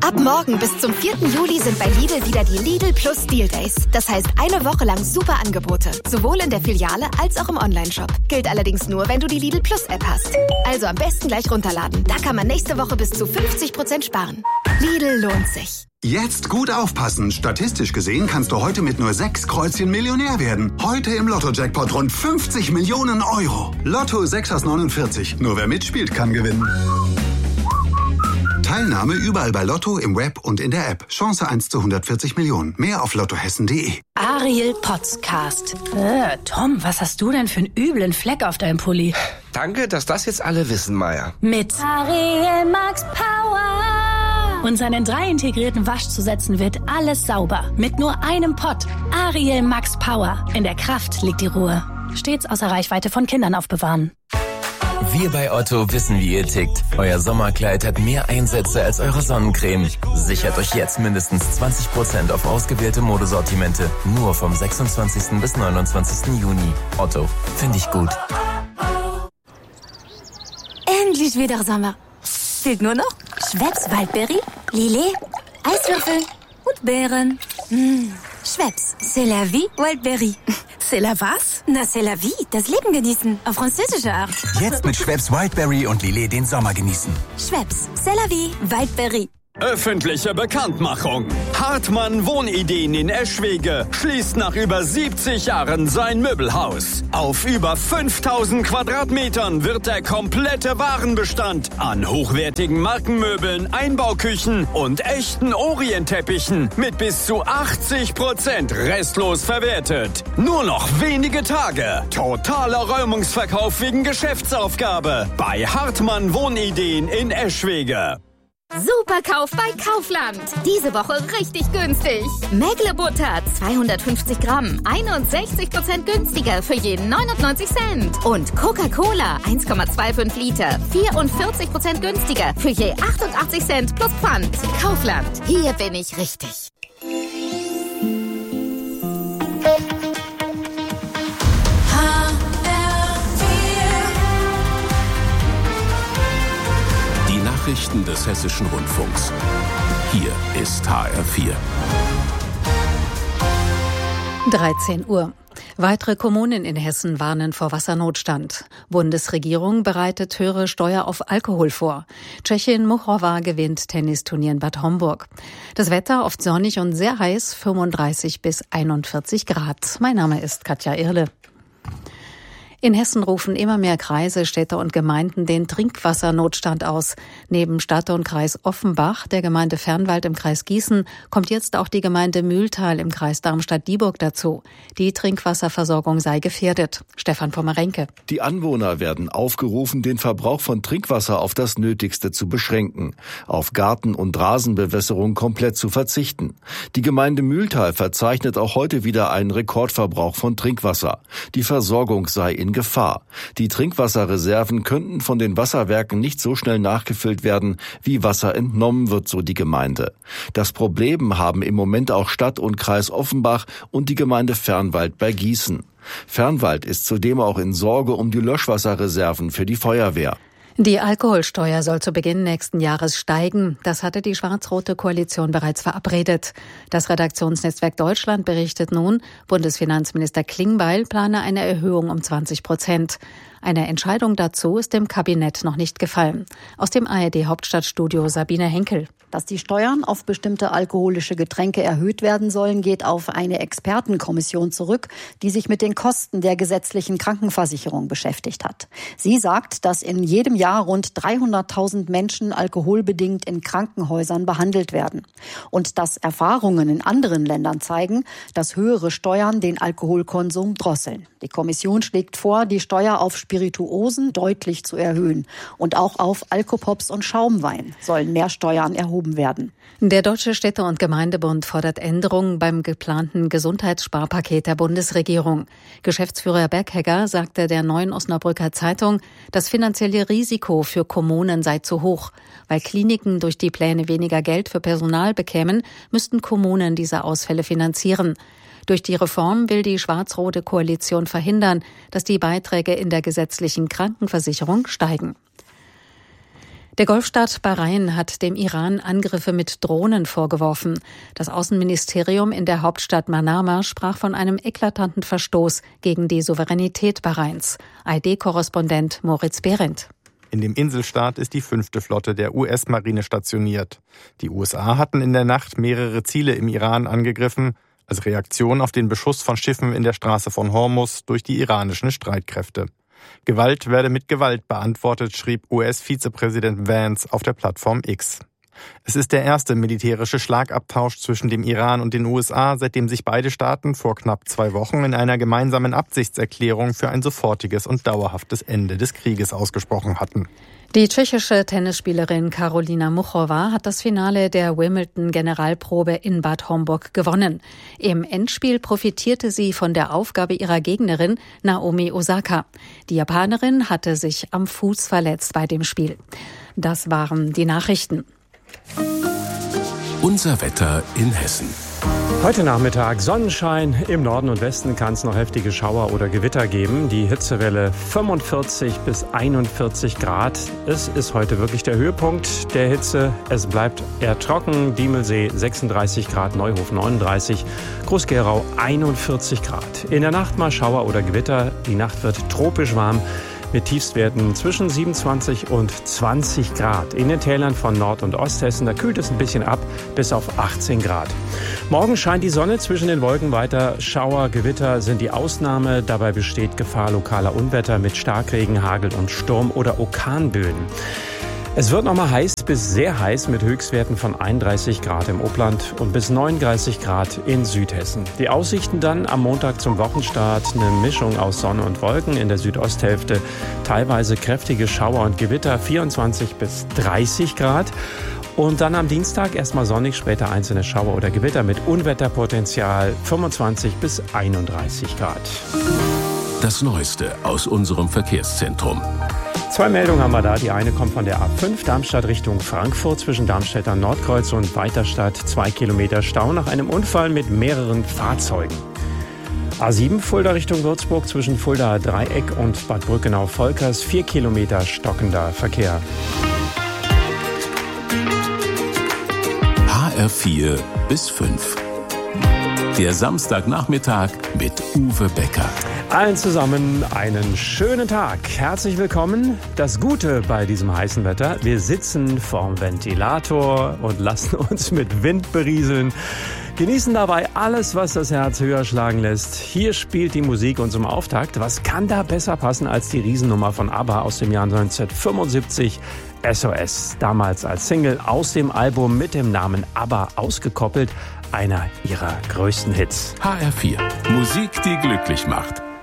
Ab morgen bis zum 4. Juli sind bei Lidl wieder die Lidl Plus Deal Days. Das heißt, eine Woche lang super Angebote. Sowohl in der Filiale als auch im Onlineshop. Gilt allerdings nur, wenn du die Lidl Plus App hast. Also am besten gleich runterladen. Da kann man nächste Woche bis zu 50% sparen. Lidl lohnt sich. Jetzt gut aufpassen. Statistisch gesehen kannst du heute mit nur 6 Kreuzchen Millionär werden. Heute im Lotto-Jackpot rund 50 Millionen Euro. Lotto 6 aus 49. Nur wer mitspielt, kann gewinnen. Teilnahme überall bei Lotto, im Web und in der App. Chance 1 zu 140 Millionen. Mehr auf lottohessen.de. Ariel Podcast. Tom, was hast du denn für einen üblen Fleck auf deinem Pulli? Danke, dass das jetzt alle wissen, Maya. Mit Ariel Max Power. Und seinen 3 integrierten Waschzusätzen wird alles sauber. Mit nur einem Pott. Ariel Max Power. In der Kraft liegt die Ruhe. Stets außer Reichweite von Kindern aufbewahren. Wir bei Otto wissen, wie ihr tickt. Euer Sommerkleid hat mehr Einsätze als eure Sonnencreme. Sichert euch jetzt mindestens 20% auf ausgewählte Modesortimente. Nur vom 26. bis 29. Juni. Otto, finde ich gut. Endlich wieder Sommer. Fehlt nur noch Schweppes Waldberry, Lillet, Eiswürfel und Beeren. Schweppes, c'est la vie, Wildberry. C'est la was? Na, c'est la vie, das Leben genießen, auf französische Art. Jetzt mit Schweppes Wildberry und Lillet den Sommer genießen. Schweppes, c'est la vie, Wildberry. Öffentliche Bekanntmachung. Hartmann Wohnideen in Eschwege schließt nach über 70 Jahren sein Möbelhaus. Auf über 5000 Quadratmetern wird der komplette Warenbestand an hochwertigen Markenmöbeln, Einbauküchen und echten Orientteppichen mit bis zu 80% restlos verwertet. Nur noch wenige Tage. Totaler Räumungsverkauf wegen Geschäftsaufgabe bei Hartmann Wohnideen in Eschwege. Superkauf bei Kaufland. Diese Woche richtig günstig. Mägle-Butter 250 Gramm, 61% günstiger für jeden 99 Cent. Und Coca-Cola 1,25 Liter, 44% günstiger für je 88 Cent plus Pfand. Kaufland, hier bin ich richtig. Nachrichten des Hessischen Rundfunks. Hier ist HR4. 13 Uhr. Weitere Kommunen in Hessen warnen vor Wassernotstand. Bundesregierung bereitet höhere Steuer auf Alkohol vor. Tschechin Muchova gewinnt Tennisturnier in Bad Homburg. Das Wetter oft sonnig und sehr heiß, 35 bis 41 Grad. Mein Name ist Katja Irle. In Hessen rufen immer mehr Kreise, Städte und Gemeinden den Trinkwassernotstand aus. Neben Stadt und Kreis Offenbach, der Gemeinde Fernwald im Kreis Gießen, kommt jetzt auch die Gemeinde Mühltal im Kreis Darmstadt-Dieburg dazu. Die Trinkwasserversorgung sei gefährdet. Stefan Pommerenke. Die Anwohner werden aufgerufen, den Verbrauch von Trinkwasser auf das Nötigste zu beschränken, auf Garten- und Rasenbewässerung komplett zu verzichten. Die Gemeinde Mühltal verzeichnet auch heute wieder einen Rekordverbrauch von Trinkwasser. Die Versorgung sei in Gefahr. Die Trinkwasserreserven könnten von den Wasserwerken nicht so schnell nachgefüllt werden, wie Wasser entnommen wird, so die Gemeinde. Das Problem haben im Moment auch Stadt und Kreis Offenbach und die Gemeinde Fernwald bei Gießen. Fernwald ist zudem auch in Sorge um die Löschwasserreserven für die Feuerwehr. Die Alkoholsteuer soll zu Beginn nächsten Jahres steigen. Das hatte die schwarz-rote Koalition bereits verabredet. Das Redaktionsnetzwerk Deutschland berichtet nun, Bundesfinanzminister Klingbeil plane eine Erhöhung um 20%. Eine Entscheidung dazu ist dem Kabinett noch nicht gefallen. Aus dem ARD-Hauptstadtstudio Sabine Henkel. Dass die Steuern auf bestimmte alkoholische Getränke erhöht werden sollen, geht auf eine Expertenkommission zurück, die sich mit den Kosten der gesetzlichen Krankenversicherung beschäftigt hat. Sie sagt, dass in jedem Jahr rund 300.000 Menschen alkoholbedingt in Krankenhäusern behandelt werden. Und dass Erfahrungen in anderen Ländern zeigen, dass höhere Steuern den Alkoholkonsum drosseln. Die Kommission schlägt vor, die Steuer auf Spirituosen deutlich zu erhöhen. Und auch auf Alkopops und Schaumwein sollen mehr Steuern erhoben werden. Der Deutsche Städte- und Gemeindebund fordert Änderungen beim geplanten Gesundheitssparpaket der Bundesregierung. Geschäftsführer Berghegger sagte der Neuen Osnabrücker Zeitung, das finanzielle Risiko für Kommunen sei zu hoch. Weil Kliniken durch die Pläne weniger Geld für Personal bekämen, müssten Kommunen diese Ausfälle finanzieren. Durch die Reform will die schwarz-rote Koalition verhindern, dass die Beiträge in der gesetzlichen Krankenversicherung steigen. Der Golfstaat Bahrain hat dem Iran Angriffe mit Drohnen vorgeworfen. Das Außenministerium in der Hauptstadt Manama sprach von einem eklatanten Verstoß gegen die Souveränität Bahrains. ARD-Korrespondent Moritz Behrendt. In dem Inselstaat ist die 5. Flotte der US-Marine stationiert. Die USA hatten in der Nacht mehrere Ziele im Iran angegriffen, als Reaktion auf den Beschuss von Schiffen in der Straße von Hormuz durch die iranischen Streitkräfte. Gewalt werde mit Gewalt beantwortet, schrieb US-Vizepräsident Vance auf der Plattform X. Es ist der erste militärische Schlagabtausch zwischen dem Iran und den USA, seitdem sich beide Staaten vor knapp 2 Wochen in einer gemeinsamen Absichtserklärung für ein sofortiges und dauerhaftes Ende des Krieges ausgesprochen hatten. Die tschechische Tennisspielerin Karolina Muchova hat das Finale der Wimbledon-Generalprobe in Bad Homburg gewonnen. Im Endspiel profitierte sie von der Aufgabe ihrer Gegnerin Naomi Osaka. Die Japanerin hatte sich am Fuß verletzt bei dem Spiel. Das waren die Nachrichten. Unser Wetter in Hessen. Heute Nachmittag Sonnenschein. Im Norden und Westen kann es noch heftige Schauer oder Gewitter geben. Die Hitzewelle 45 bis 41 Grad. Es ist heute wirklich der Höhepunkt der Hitze. Es bleibt eher trocken. Diemelsee 36 Grad, Neuhof 39, Groß-Gerau 41 Grad. In der Nacht mal Schauer oder Gewitter. Die Nacht wird tropisch warm mit Tiefstwerten zwischen 27 und 20 Grad. In den Tälern von Nord- und Osthessen, da kühlt es ein bisschen ab bis auf 18 Grad. Morgen scheint die Sonne zwischen den Wolken weiter. Schauer, Gewitter sind die Ausnahme. Dabei besteht Gefahr lokaler Unwetter mit Starkregen, Hagel und Sturm- oder Orkanböen. Es wird nochmal heiß bis sehr heiß mit Höchstwerten von 31 Grad im Upland und bis 39 Grad in Südhessen. Die Aussichten dann am Montag zum Wochenstart eine Mischung aus Sonne und Wolken in der Südosthälfte. Teilweise kräftige Schauer und Gewitter 24 bis 30 Grad. Und dann am Dienstag erstmal sonnig, später einzelne Schauer oder Gewitter mit Unwetterpotenzial 25 bis 31 Grad. Das Neueste aus unserem Verkehrszentrum. 2 Meldungen haben wir da. Die eine kommt von der A5 Darmstadt Richtung Frankfurt zwischen Darmstädter Nordkreuz und Weiterstadt. 2 Kilometer Stau nach einem Unfall mit mehreren Fahrzeugen. A7 Fulda Richtung Würzburg zwischen Fuldaer Dreieck und Bad Brückenau-Volkers. 4 Kilometer stockender Verkehr. HR4 bis 5. Der Samstagnachmittag mit Uwe Becker. Allen zusammen einen schönen Tag. Herzlich willkommen. Das Gute bei diesem heißen Wetter: wir sitzen vorm Ventilator und lassen uns mit Wind berieseln. Genießen dabei alles, was das Herz höher schlagen lässt. Hier spielt die Musik und zum Auftakt. Was kann da besser passen als die Riesennummer von ABBA aus dem Jahr 1975? SOS, damals als Single aus dem Album mit dem Namen ABBA ausgekoppelt. Einer ihrer größten Hits. HR4, Musik, die glücklich macht.